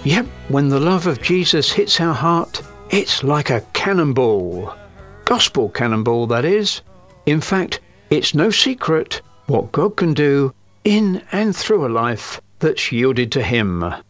Yep, when the love of Jesus hits our heart, it's like a cannonball. Gospel cannonball, that is. In fact, it's no secret what God can do in and through a life that's yielded to Him.